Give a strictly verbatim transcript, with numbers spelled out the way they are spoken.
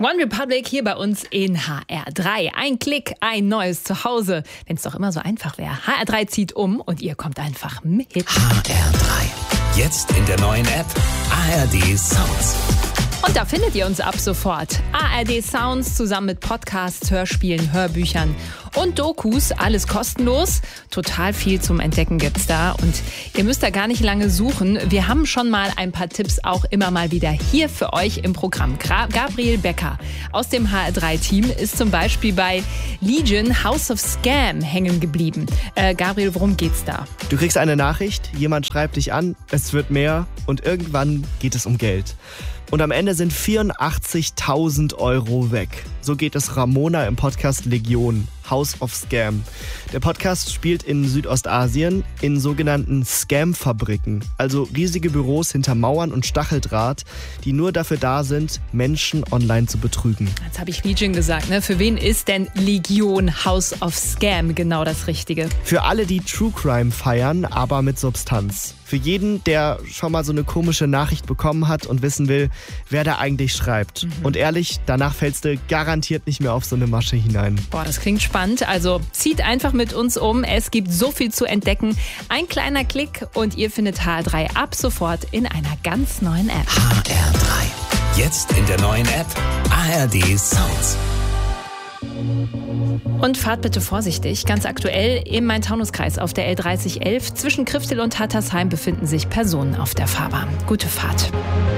One Republic hier bei uns in H R drei. Ein Klick, ein neues Zuhause. Wenn es doch immer so einfach wäre. H R drei zieht um und ihr kommt einfach mit. H R drei. Jetzt in der neuen App A R D Sounds. Und da findet ihr uns ab sofort. A R D Sounds zusammen mit Podcasts, Hörspielen, Hörbüchern und Dokus. Alles kostenlos. Total viel zum Entdecken gibt's da. Und ihr müsst da gar nicht lange suchen. Wir haben schon mal ein paar Tipps auch immer mal wieder hier für euch im Programm. Gra- Gabriel Becker aus dem H R drei Team ist zum Beispiel bei Legion House of Scam hängen geblieben. Äh, Gabriel, worum geht's da? Du kriegst eine Nachricht, jemand schreibt dich an, es wird mehr und irgendwann geht es um Geld. Und am Ende sind vierundachtzigtausend Euro weg. So geht es Ramona im Podcast Legion, House of Scam. Der Podcast spielt in Südostasien in sogenannten Scam-Fabriken, also riesige Büros hinter Mauern und Stacheldraht, die nur dafür da sind, Menschen online zu betrügen. Jetzt habe ich Legion gesagt, ne? Für wen ist denn Legion House of Scam genau das Richtige? Für alle, die True Crime feiern, aber mit Substanz. Für jeden, der schon mal so eine komische Nachricht bekommen hat und wissen will, wer da eigentlich schreibt. Mhm. Und ehrlich, danach fällst du garantiert nicht mehr auf so eine Masche hinein. Boah, das klingt spannend. Also zieht einfach mit uns um. Es gibt so viel zu entdecken. Ein kleiner Klick und ihr findet H R drei ab sofort in einer ganz neuen App. H R drei. Jetzt in der neuen App A R D Sounds. Und fahrt bitte vorsichtig. Ganz aktuell im Main-Taunus-Kreis auf der L dreißig elf zwischen Kriftel und Hattersheim befinden sich Personen auf der Fahrbahn. Gute Fahrt.